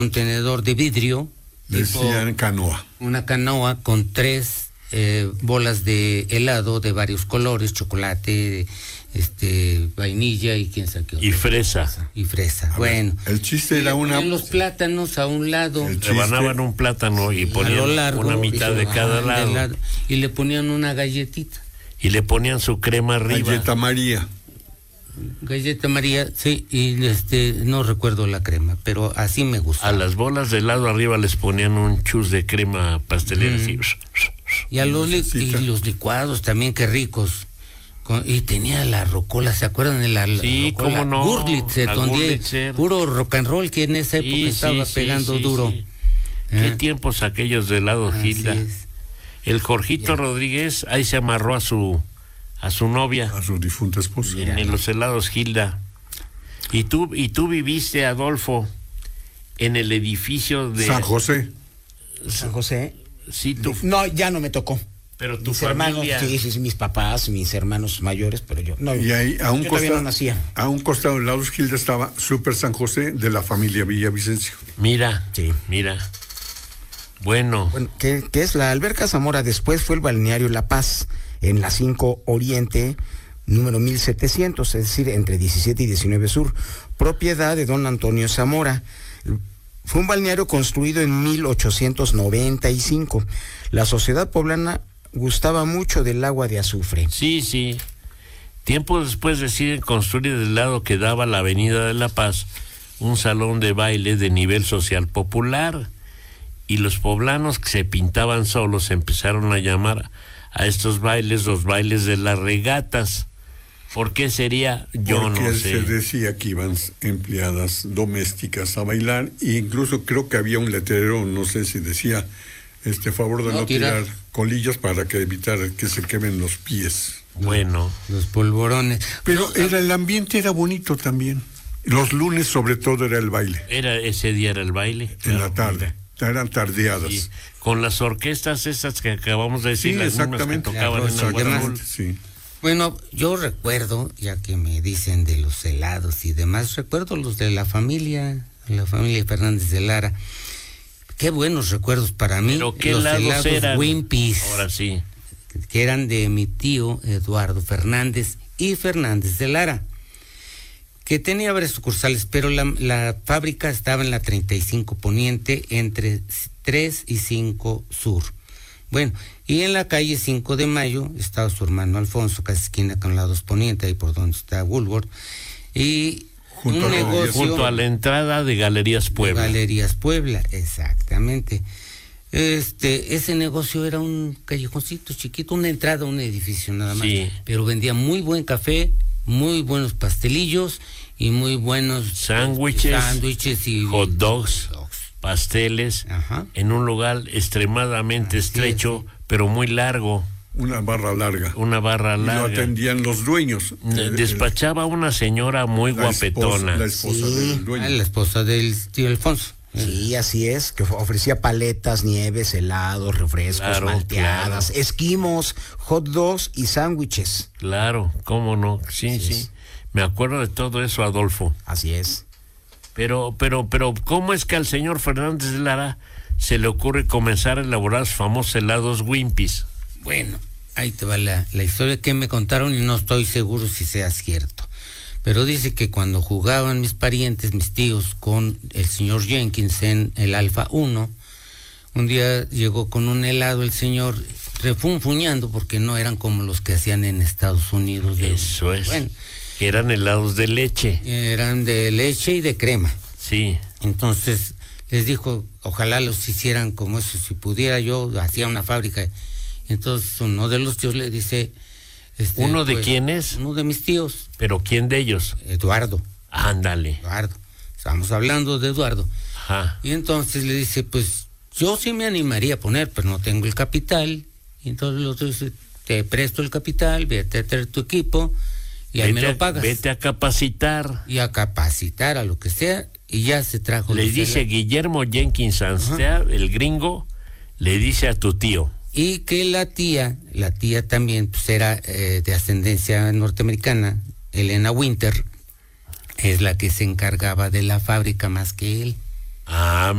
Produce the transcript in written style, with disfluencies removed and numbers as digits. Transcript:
contenedor de vidrio. Decían canoa. Una canoa con 3 bolas de helado de varios colores, chocolate, vainilla y quién sabe qué otro. Y fresa. Y fresa. Bueno. El chiste era Ponían los plátanos a un lado. Rebanaban un plátano y ponían una mitad de cada lado. Y le ponían una galletita. Y le ponían su crema arriba. Galleta María. Galleta María, sí, y no recuerdo la crema, pero así me gusta. A las bolas de helado arriba les ponían un chus de crema pastelera. Así. Y a los licuados también, qué ricos. Y tenía la rocola, ¿se acuerdan de la sí, rocola? Cómo no, Gurlitzer, donde puro rock and roll que en esa época estaba pegando duro. Sí. Qué tiempos aquellos de helado Gilda. El Jorgito Rodríguez ahí se amarró a su novia. A su difunta esposa. En los helados Gilda. Y tú viviste, Adolfo, en el edificio de San José. San José. Sí, tú. No, ya no me tocó. Pero tu mis familia. Hermanos, sí, mis papás, mis hermanos mayores, pero yo no. Y ahí a un costado, no nacía. A un costado del lado Gilda estaba Super San José de la familia Villavicencio. Mira, sí. Mira. Bueno, que es la Alberca Zamora, después fue el balneario La Paz, en la 5 Oriente, número 1700, es decir, entre 17 y 19 Sur, propiedad de don Antonio Zamora. Fue un balneario construido en 1895. La sociedad poblana gustaba mucho del agua de azufre. Sí. Tiempo después deciden construir del lado que daba la Avenida de La Paz un salón de baile de nivel social popular. Y los poblanos que se pintaban solos empezaron a llamar a estos bailes los bailes de las regatas. ¿Por qué sería? Yo no sé. Porque se decía que iban empleadas domésticas a bailar, e incluso creo que había un letrero, no sé si decía, favor de no tirar colillas para que evitar que se quemen los pies. Bueno. Los polvorones. Pero el ambiente era bonito también. Los lunes sobre todo era el baile. Ese día era el baile. En la tarde. Eran tardeadas. Sí, con las orquestas esas que acabamos de decir, sí, las exactamente. Que tocaban en el Guadalajara. Sí. Bueno, yo recuerdo, ya que me dicen de los helados y demás, recuerdo los de la familia Fernández de Lara. Qué buenos recuerdos para mí. Pero qué los helados eran. Wimpy's. Ahora sí. Que eran de mi tío Eduardo Fernández y Fernández de Lara, que tenía varias sucursales, pero la fábrica estaba en la 35 Poniente, entre 3 y 5 Sur. Bueno, y en la calle 5 de Mayo estaba su hermano Alfonso, casi esquina con la 2 Poniente, ahí por donde está Woolworth, y junto a la entrada de Galerías Puebla. Galerías Puebla, exactamente. Ese negocio era un callejoncito chiquito, una entrada a un edificio nada más, pero vendía muy buen café, muy buenos pastelillos y muy buenos sándwiches y hot dogs, pasteles. Ajá. En un lugar extremadamente estrecho, pero muy largo. Una barra larga. Y lo atendían los dueños. Despachaba una señora muy guapetona. La esposa del dueño. La esposa del tío Alfonso. Sí, así es, que ofrecía paletas, nieves, helados, refrescos, malteadas, esquimos, hot dogs y sándwiches. Claro, cómo no, sí. Me acuerdo de todo eso, Adolfo. Así es. Pero, ¿cómo es que al señor Fernández de Lara se le ocurre comenzar a elaborar sus famosos helados Wimpy's? Bueno, ahí te va la historia que me contaron y no estoy seguro si sea cierto. Pero dice que cuando jugaban mis parientes, mis tíos, con el señor Jenkins en el Alfa 1, un día llegó con un helado el señor refunfuñando porque no eran como los que hacían en Estados Unidos. Eso es. Bueno, eran helados de leche. Eran de leche y de crema. Sí. Entonces les dijo, ojalá los hicieran como eso, si pudiera yo, hacía una fábrica. Entonces uno de los tíos le dice... ¿Uno de quién es? Uno de mis tíos. ¿Pero quién de ellos? Eduardo. Ándale. Eduardo. Estamos hablando de Eduardo. Ajá. Y entonces le dice, pues yo sí me animaría a poner, pero no tengo el capital. Y entonces el otro dice, te presto el capital, vete a traer tu equipo y ahí me lo pagas. Vete a capacitar. Y a capacitar a lo que sea, y ya se trajo. Le dice Guillermo Jenkins Anstea, el gringo, le dice a tu tío. Y que la tía también pues era de ascendencia norteamericana, Elena Winter, es la que se encargaba de la fábrica más que él. Ah,